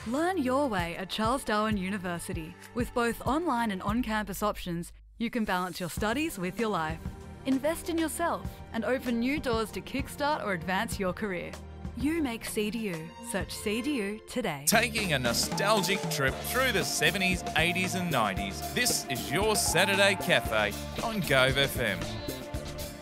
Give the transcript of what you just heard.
Learn your way at Charles Darwin University. With both online and on-campus options, you can balance your studies with your life. Invest in yourself and open new doors to kickstart or advance your career. You make CDU. Search CDU today. Taking a nostalgic trip through the 70s, 80s and 90s. This is your Saturday Cafe on Gove FM.